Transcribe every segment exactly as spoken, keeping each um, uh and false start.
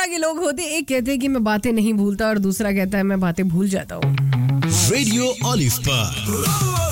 के लोग होते, एक कहते हैं कि मैं बातें नहीं भूलता और दूसरा कहता है मैं बातें भूल जाता हूँ। रेडियो ऑलिव पर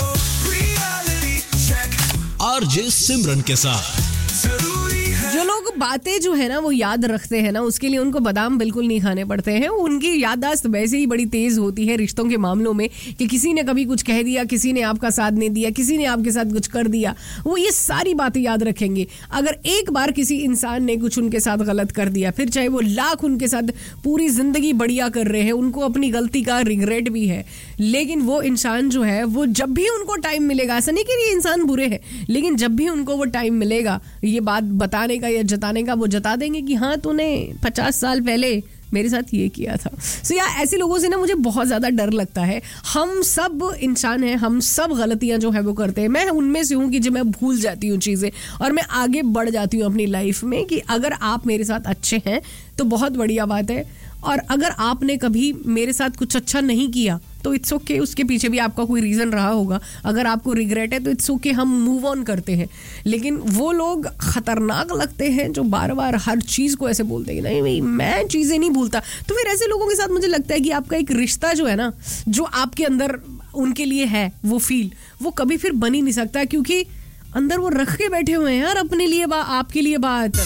आरजे सिमरन के साथ। जो लोग बातें जो है ना वो याद रखते हैं ना, उसके लिए उनको बादाम बिल्कुल नहीं खाने पड़ते हैं। उनकी याददाश्त वैसे ही बड़ी तेज होती है रिश्तों के मामलों में कि किसी ने कभी कुछ कह दिया, किसी ने आपका साथ नहीं दिया, किसी ने आपके साथ कुछ कर दिया, वो ये सारी बातें याद रखेंगे। अगर एक बार किसी इंसान ने कुछ उनके साथ गलत कर दिया, फिर चाहे वो लाख उनके साथ पूरी जिंदगी बढ़िया कर रहे हैं, उनको अपनी गलती का रिग्रेट भी है, लेकिन वो इंसान जो है वो जब भी उनको टाइम मिलेगा, ऐसा नहीं कि ये इंसान बुरे हैं, लेकिन जब भी उनको वो टाइम मिलेगा ये बात बताने का या जताने का, वो जता देंगे कि हाँ तूने पचास साल पहले मेरे साथ ये किया था। सो so, यार ऐसे लोगों से ना मुझे बहुत ज़्यादा डर लगता है। हम सब इंसान हैं, हम सब गलतियां जो है वो करते हैं। मैं उनमें से हूँ कि जो मैं भूल जाती हूँ चीज़ें और मैं आगे बढ़ जाती हूँ अपनी लाइफ में। कि अगर आप मेरे साथ अच्छे हैं तो बहुत बढ़िया बात है, और अगर आपने कभी मेरे साथ कुछ अच्छा नहीं किया तो इट्स ओके okay, उसके पीछे भी आपका कोई रीज़न रहा होगा। अगर आपको रिग्रेट है तो इट्स ओके okay, हम मूव ऑन करते हैं। लेकिन वो लोग खतरनाक लगते हैं जो बार बार हर चीज़ को ऐसे बोलते हैं नहीं भाई मैं चीज़ें नहीं भूलता। तो फिर ऐसे लोगों के साथ मुझे लगता है कि आपका एक रिश्ता जो है ना, जो आपके अंदर उनके लिए है वो फील, वो कभी फिर बन ही नहीं सकता, क्योंकि अंदर वो रख के बैठे हुए हैं यार अपने लिए बा, आपके लिए बात।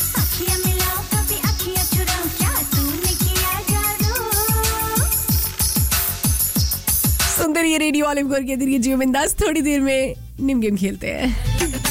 सुंदर ये रेडियो ऑलिव के जरिए जियो बिंदास। थोड़ी देर में निम गेम खेलते हैं।